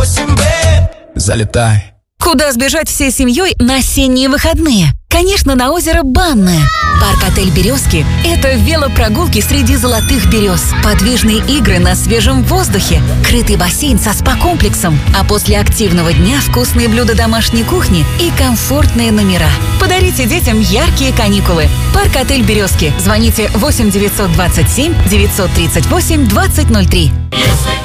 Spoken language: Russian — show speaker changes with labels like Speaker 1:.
Speaker 1: 8Б. Залетай.
Speaker 2: Куда сбежать всей семьей на осенние выходные? Конечно, на озеро Банное. Парк-отель «Березки» — это велопрогулки среди золотых берез, подвижные игры на свежем воздухе, крытый бассейн со спа-комплексом, а после активного дня вкусные блюда домашней кухни и комфортные номера. Подарите детям яркие каникулы. Парк-отель «Березки». Звоните 8 927 938 2003.